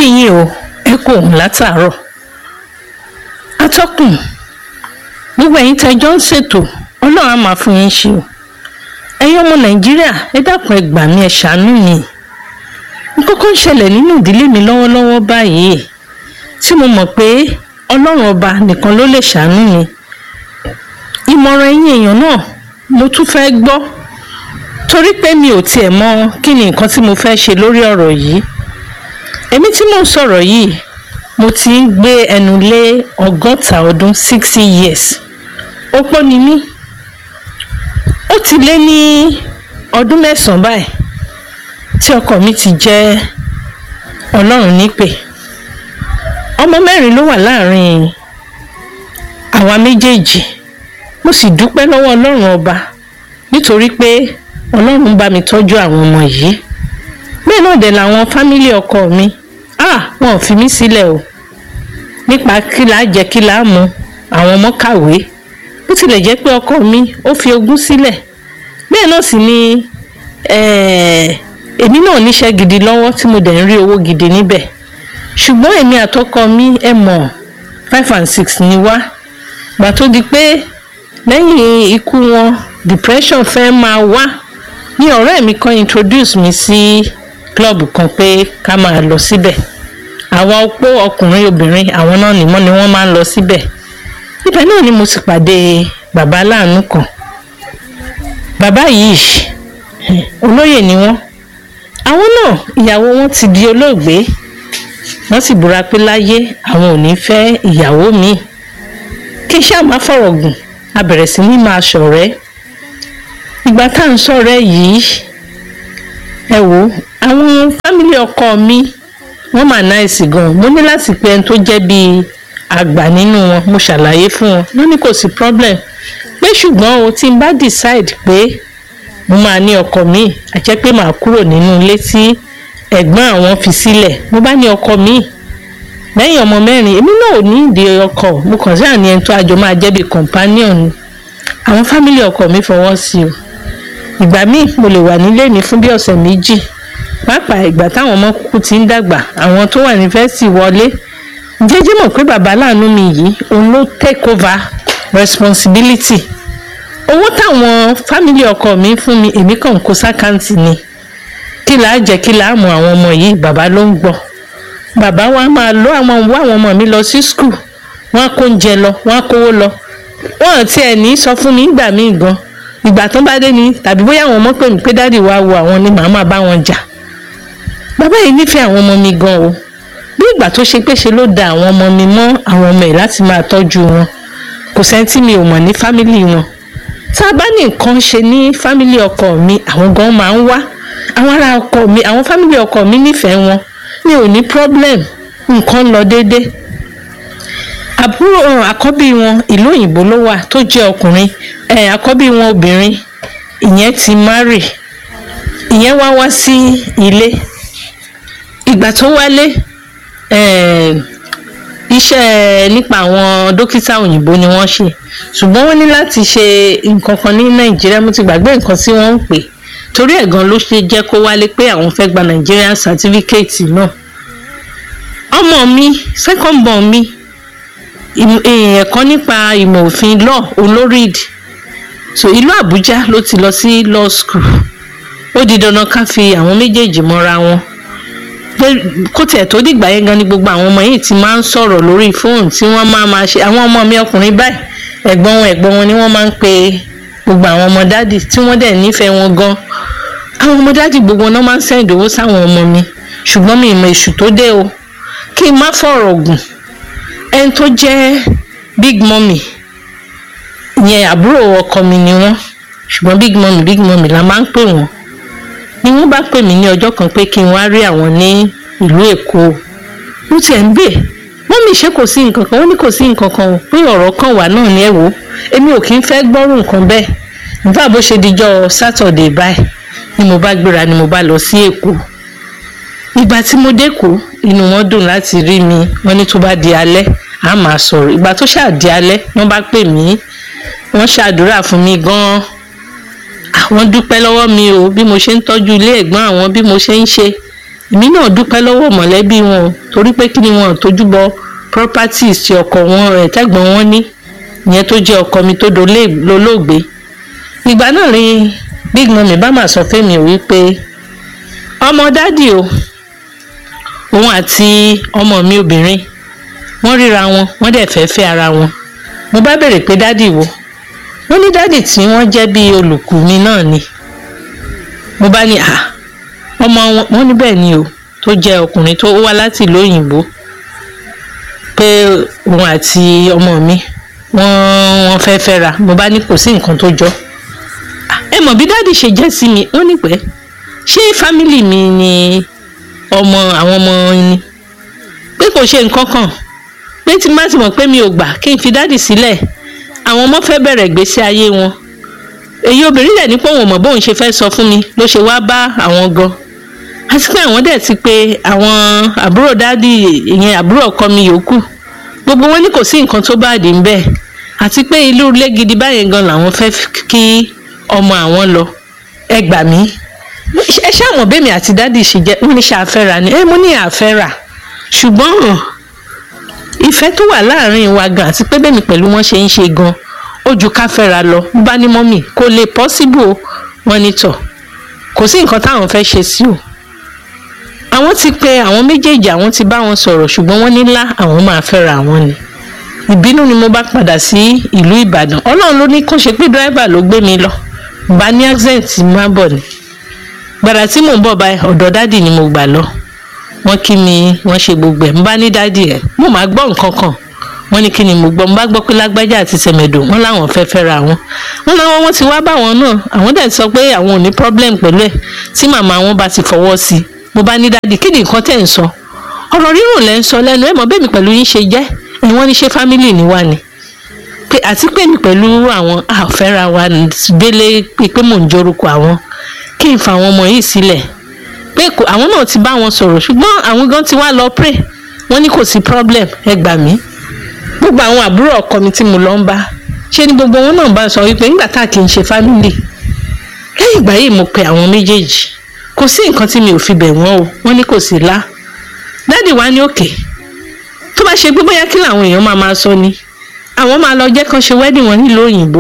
yín o, ẹ kú òun látàárọ̀. Atọ́kùn, gbogbo ẹ̀yin tẹ́jọ́ ń ṣètò, Ọlọ́run á máa fún yín ṣe o. Ẹ̀yin ọmọ Nàìjíríà, ẹ dákun ẹ gbà mí, ẹ ṣàánú mi. Nǹkan ń ṣẹlẹ̀ nínú ìdílé mi lọ́wọ́lọ́wọ́ báyìí tí mo mọ̀ pé Ọlọ́run ọba nìkan ló lè ṣàánú mi. Ìmọ̀ràn ẹ̀yin èèyàn náà mo tún fẹ́ gbọ́, torí pé mi ò tiẹ̀ mọ̀ kí ni nǹkan tí mo fẹ́ ṣe lórí ọ̀rọ̀ yìí. Èmi tí mò ń sọ̀rọ̀ yìí, mo ti ń gbé ẹnu lé 60 ọdún 60 years. Opó ni mí. Ó ti lé ní ọdún 9 báyìí tí ọkọ mi ti jẹ́ Ọlọ́run nípè. Ọmọ 4 ló wà láàrin àwa méjèèjì. Mo sì dúpẹ́ lọ́wọ́ Ọlọ́run ọba nítorí pé Ọlọ́run bá mi tọ́jú àwọn ọmọ yìí. Bẹ́ẹ̀ náà dẹ̀ làwọn fámílì ọkọ mi. Wọn ò fi mí sílẹ̀ o. Nípa kí la jẹ kí la mu, àwọn ọmọ kàwé. Bó tilẹ̀ jẹ́ pé ọkọ mi ó fi ogún sílẹ̀. Bẹ́ẹ̀ náà sì ni èmi náà níṣẹ́ gidi lọ́wọ́ tí mo dẹ̀ ń rí owó gidi níbẹ̀. Ṣùgbọ́n èmi àtọkọ mi 5 and 6 ni wá. Gbà tó di pé lẹ́yìn ikú wọn depression fẹ́ máa wá, ní ọ̀rẹ́ mi kan introduce mi sí club kan pé ká máa lọ síbẹ̀. Àwa opó ọkùnrin obìnrin àwọn náà ni wọ́n máa ń lọ síbẹ̀. Ibẹ̀ náà ni mo sì pàdé bàbá láàánú kan. Bàbá yìí olóyè ni wọ́n. Àwọn náà ìyàwó wọn ti di olóògbé. Wọ́n sì búra pé láyé àwọn ò ní fẹ́ ìyàwó mi. Kí ṣáà má fọ̀rọ̀ gùn, a bẹ̀rẹ̀ sí ní máa ṣọ̀rẹ́. Ìgbà tá à ń ṣọ̀rẹ́ yìí, ẹ wò, àwọn fámílì ọkọ mi wọ́n mà náìsì gan. Mo ní láti pe ẹni tó jẹ́ bí àgbà nínú wọn, mo ṣàlàyé fún wọn. Wọ́n ní kò sí problem. Pé ṣùgbọ́n o tí n bá decide pé mo máa ní ọkọ mi, a jẹ́ pé màá kúrò nínú ilé tí ẹ̀gbọ́n àwọn fi sílẹ̀. Mo bá ní ọkọ mi lẹ́yìn ọmọ 4, èmi náà ò ní ìdí ọkọ. Mo kàn sáà ní ẹni tó àjọ máa jẹ́ bí companion. Àwọn fámílì ọkọ mi fọwọ́ sí o. Ìgbà míì mo lè wà nílé mi fún bí ọ̀sẹ̀ 2. Pàápàá ìgbà táwọn ọmọ kúkú ti ń dàgbà, àwọn tó wà ní fẹ́sì wọlé. Jẹ́jẹ́ mọ̀ pé bàbá láàánú mi yìí, òun ló take over responsibility. Owó táwọn fámílì ọkọ mi ń fún mi, èmi kàn kó sákàǹtì ni. Kí là á jẹ kí là á mu àwọn ọmọ yìí, bàbá ló ń gbọ́. Bàbá wa máa lọ àwọn ọmọ mi lọ sí school. Wọ́n á kó oúnjẹ lọ, wọ́n á kówó lọ. Wọ́n àti ẹ̀ ní sọ fún mi ìgbà míì gan. Ìgbà tó bá dé ni, tàbí bóyá àwọn ọmọ pè mí pé dádì wa wo àwọn ni màá máa bá wọn jà. Bàbá yìí nífẹ̀ẹ́ àwọn ọmọ mi gan o. Bí ìgbà tó ṣe pé ṣe ló da àwọn ọmọ mi mọ́ àwọn ọmọ ẹ̀ láti máa tọ́jú wọn. Kò sẹ́ni tí mi ò mọ̀ ní fámílì wọn. Tá a bá ní nǹkan ṣe ní fámílì ọkọ mi, àwọn gan máa ń wá. Àwọn ará ọkọ mi, àwọn fámílì ọkọ mi nífẹ̀ẹ́ wọn. Mi ò ní problem. Nǹkan lọ déédé. Àbúrò àkọ́bí wọn ìlú òyìnbó ló wà tó jẹ́ ọkùnrin. Àkọ́bí wọn obìnrin, ìyẹn ti marry. Ìyẹn wá sí ilé. Ìgbà tó wálé, iṣẹ́ nípa àwọn dókítà òyìnbó ni wọ́n ṣe. Ṣùgbọ́n wọ́n ní láti ṣe nǹkan kan ní Nàìjíríà, mo ti gbàgbé nǹkan tí wọ́n ń pè. Torí ẹ̀ gan ló ṣe jẹ́ kó wálé pé àwọn fẹ́ gba Nigerian certificate náà. Ọmọ mi, second born mi, ẹ̀kọ́ nípa ìmọ̀ òfin law olóríd. So ìlú Àbújá ló ti lọ sí law school. Ó di dandan ká fi àwọn méjèèjì mọ́ra wọn. Kó tiẹ̀ tó dìgbà yẹn gan ni gbogbo àwọn ọmọ yìí ti máa ń sọ̀rọ̀ lórí fóònù tí wọ́n máa ṣe. Àwọn ọmọ mi ọkùnrin báyìí, ẹ̀gbọ́n wọn ni wọ́n máa ń pe gbogbo àwọn ọmọ dádì tí wọ́n dẹ̀ nífẹ̀ẹ́ wọn gan. Àwọn ọmọ dádì gbogbo náà máa ń send owó sáwọn ọmọ mi. Ṣùgbọ́n mi ìmọ̀ èṣù tó dé o. Kí n má fọ̀rọ̀ gùn. Ẹni tó jẹ́ big mommy, ìyẹn àbúrò ọkọ mi ni wọ́n. Ṣùgbọ́n big mommy la máa ń pè wọ́n. Ni wọ́n bá pè mí ní ọjọ́ kan pé kí n wá rí àwọn ní ìlú Èkó. Mo tiẹ̀ ń bẹ̀. Wọ́n mi ṣe kò sí nǹkan kan, wọ́n ní kò sí nǹkan kan o, pé ọ̀rọ̀ kan wà náà ní ẹ̀wò. Èmi ò kí ń fẹ́ gbọ́rù nǹkan bẹ́ẹ̀. Nígbà bó ṣe dijọ́ Saturday báyìí ni mo bá gbéra ni mo bá lọ sí Èkó. Ìgbà tí mo dé Èkó, inú wọn dùn láti rí mi. Wọ́n ní tó bá di alẹ́, a máa sọ̀rọ̀. Ìgbà tó ṣáà di alẹ́, wọ́n bá pè mí. Wọ́n ṣàdúrà fún mi gan. Àwọn dúpẹ́ lọ́wọ́ mi o, bí mo ṣe ń tọ́jú ilé ẹ̀gbọ́n àwọn, bí mo ṣe ń ṣe. èmi náà dúpẹ́ lọ́wọ́ mọ̀lẹ́bí wọn torí pé kí ni wọn tójú bọ properties tí ọkọ wọn tẹ́gbọ́n wọn ní ìyẹn tó jẹ́ ọkọ mi tó dolóògbé. ìgbà náà ni big mummy bá máa sọ fẹ́mi wípé ọmọ dádì o òun àti ọmọ mi obìnrin wọ́n ríra wọn wọ́n dẹ̀ fẹ́ ara wọn. mo bá bèrè pé dádì wo, wọ́n ní dádì tí wọ́n jẹ́ bí olùkù mi náà ni. mo bá ní ọmọ wọn ní bẹ́ẹ̀ ni o, tó jẹ́ ọkùnrin tó wá láti ìlú òyìnbó, pé òun àti ọmọ mi wọ́n fẹ́ fẹ́ra. mo bá ní kò sí nǹkan tó jọ. ẹ mọ̀ bí dádì ṣe jẹ́ sí mi, wọ́n ní pé ṣé fámìlì mi ni àwọn ọmọ ni, pé kò ṣe nǹkan kan, pé tí má ti mọ̀ pé mi ò gbà kí n fi dádì sílẹ̀, àwọn ọmọ fẹ́ bẹ̀rẹ̀ ìgbésí ayé wọn. èyí obìnrin dẹ̀ ní pé òun mọ̀ bóun ṣe fẹ́ sọ fún mi ló ṣe wá bá àwọn gan. àti pé àwọn dẹ̀ ti pé àwọn àbúrò dádì, ìyẹn àbúrò ọkọ mi yòókù, gbogbo wọn ní kò sí nǹkan tó bá dì ń bẹ́ẹ̀, àti pé ilé ilé gidi báyẹn gan làwọn fẹ́ kí ọmọ àwọn lọ. ẹ gbà mí, ẹ ṣàmọ̀ bẹ́mi àti dádì ṣe jẹ́, wọ́n ní ṣe àfẹ́ra ni. mo ní àfẹ́ra, ṣùgbọ́n ìfẹ́ tó wà láàrin wa gan àti pé bẹ́mi pẹ̀lú wọn ṣe ń ṣe gan ó ju ká fẹ́ra lọ. mo bá ní mọ́mì kò lè possible o. wọ́n ní tọ̀ kò sí nǹkan táwọn fẹ́ ṣe sí o. àwọn ti pè àwọn méjèèjì, àwọn ti bá wọn sọ̀rọ̀, ṣùgbọ́n wọ́n ní lá àwọn máa fẹ́ra àwọn ni. ìbínú ni mo bá padà sí ìlú Ìbàdàn. Ọlọ́run ló ní kó ṣe pé dírẹ́bà ló gbé mi lọ, bá ní accent máa bọ̀ ni. gbàrà tí mò ń bọ̀ báyìí ọ̀dọ̀ dádì ni mo gbà lọ. wọ́n kí mi, wọ́n ṣe gbogbo ẹ̀. mo bá ní dádì ẹ̀ mo máa gbọ́ nǹkan kan. wọ́n ní kí ni mo gbọ́. mo bá gbọ́ pé lágbájá àti tẹ̀mẹ̀dò wọ́n láwọn fẹ́ fẹ́ra wọn. wọ́n láwọn wọ́n ti wá bá wọn náà, àwọn dẹ̀ sọ pé àwọn ò ní problem pẹ̀lú ẹ̀ tí màmá wọn bá ti fọwọ́ sí i. mo bá ní dádì kí ni nǹkan tẹ̀ ń sọ, ọ̀rọ̀ rírùn lẹ́ ń sọ lẹ́nu, ẹ̀ mọ̀ bẹ́ẹ̀ mi pẹ̀lú yín ṣe jẹ́. wọ́n ní ṣe family ni wá ni, pé àti pé mi pẹ̀lú àwọn àfẹ́ra wa délé pé mò ń jorúkọ àwọn, kí n fa àwọn ọmọ yìí sílẹ̀, pé àwọn náà ti bá wọn sọ̀rọ̀, ṣùgbọ́n àwọn gan ti wá lọ pray, wọ́n ní kò sí problem. ẹ gbà mí, gbogbo àwọn àbúrò ọkọ mi tí mo lọ ń bá ṣe ni gbogbo wọn náà bá sọ wípé nígbà tá kì í ṣe family. lẹ́yìn ìgbà yìí mo pe àwọn méjèèjì, kò sí nǹkan tí mi ò fi bẹ̀ wọ́n o. wọ́n ní kò sí lá. dádì wa ní òkè tó bá ṣe gbé bóyá kí làwọn èèyàn máa sọ ni, àwọn máa lọ jẹ́ kán ṣe wedding wọn nílùú òyìnbó.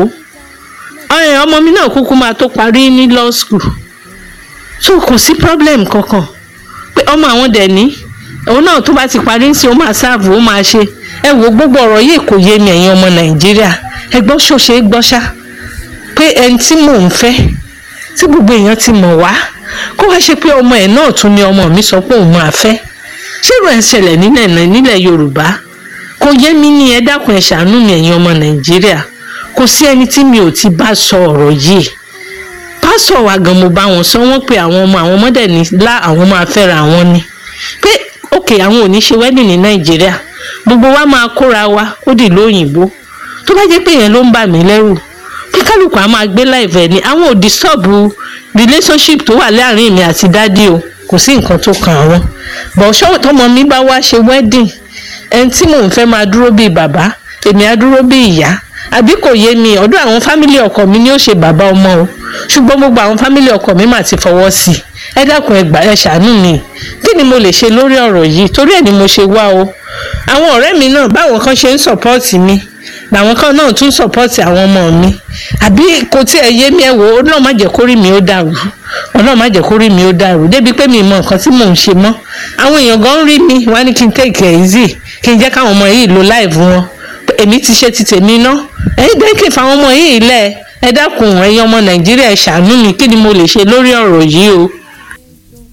ọmọ mi náà kúkú máa tó parí ní law school, so kò sí problem kankan. pé ọmọ àwọn dẹ̀ ní òun náà tó bá ti parí sí ó máa sáàbù, ó máa ṣe. ẹ wo gbogbo ọ̀rọ̀ yìí kò yé mi ẹ̀yin ọmọ Nàìjíríà. ẹ gbọ́ ṣòṣe gbọ́ ṣá pé ẹni tí mò ń fẹ́ tí gbogbo èèyàn ti mọ̀ wá, kó wá ṣe pé ọmọ ẹ̀ náà tún ni ọmọ mi sọ pé òun máa fẹ́. ṣérò ẹ̀ ń ṣẹlẹ̀ nílẹ̀ Yorùbá? kò yé mi ní, ẹ dákun ẹ ṣàánú mi ẹ̀yin ọmọ Nàìjíríà. kò sí ẹni tí mi ò ti bá sọ ọ̀rọ̀ yìí. pásọ̀ wa gan mo bá wọn sọ, wọ́n pé àwọn ọmọdé ní lá àwọn máa fẹ́ra àwọn ni, pé òkè àwọn ò ní ṣe wedding ní Nàìjíríà, gbogbo wa máa kóra wa ó dì lóyìnbó. tó bá jẹ́ pé yẹn ló ń bà mí lẹ́rù, pé kálukú á máa gbé láìfẹ́ ni, àwọn ò disturb relationship tó wà láàrin mi àti dádì o, kò sí nǹkan tó kàn àwọn. bọ̀ ṣọ́ tọmọ mi bá wá ṣe wedding, ẹni tí mò ń fẹ́ máa dúró bíi bàbá, èmi á dúró bíi ìyá, àbí kò yé mi. ọ̀dọ̀ àwọn fámìlì ọkọ mi ni ó ṣe bàbá ọmọ o, ṣùgbọ́n gbogbo àwọn fámìlì ọkọ mi mà ti fọwọ́ sí i. ẹ dákun ẹ ṣàánú mi, kí ni mo lè ṣe lórí ọ̀rọ̀ yìí? torí ẹ̀ ni mo ṣe wá o. àwọn ọ̀rẹ́ mi náà báwọn kan ṣe ń sọ̀pọ́ọ̀tì mi làwọn kan náà tún sọ̀pọ́ọ̀tì àwọn ọmọ mi. àbí kò tí ẹ yé mi, ẹ wò ó náà má jẹ́ kórìí mi ó dàrú, ọlọ́run má jẹ́ kórìí mi ó dàrú débi pé mi mọ nǹkan tí mò ń ṣe mọ́. àwọn èèyàn gan rí mi wá ní kí n take it easy, kí n jẹ́ káwọn ọmọ yìí lo live wọn. èmi ti ṣe ti tèmi ná, ẹ̀yin dẹ́ kí n fa àwọn ọmọ yìí lẹ̀. ẹ dákun ẹ̀yin ọmọ Nàìjíríà ẹ ṣàánú mi, kí ni mo lè ṣe lórí ọ̀rọ̀ yìí o.